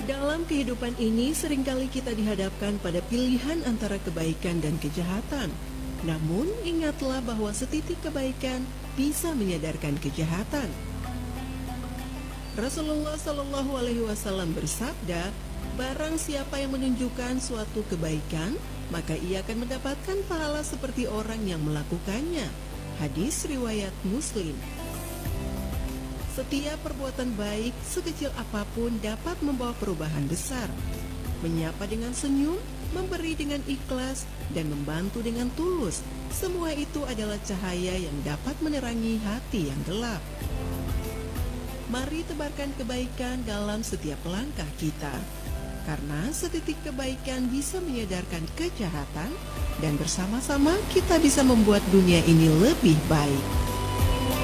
Dalam kehidupan ini seringkali kita dihadapkan pada pilihan antara kebaikan dan kejahatan. Namun ingatlah bahwa setitik kebaikan bisa menyadarkan kejahatan. Rasulullah Shallallahu Alaihi Wasallam bersabda, barang siapa yang menunjukkan suatu kebaikan, maka ia akan mendapatkan pahala seperti orang yang melakukannya. Hadis riwayat Muslim. Setiap perbuatan baik, sekecil apapun, dapat membawa perubahan besar. Menyapa dengan senyum, memberi dengan ikhlas, dan membantu dengan tulus, semua itu adalah cahaya yang dapat menerangi hati yang gelap. Mari tebarkan kebaikan dalam setiap langkah kita, karena setitik kebaikan bisa menyadarkan kejahatan, dan bersama-sama kita bisa membuat dunia ini lebih baik.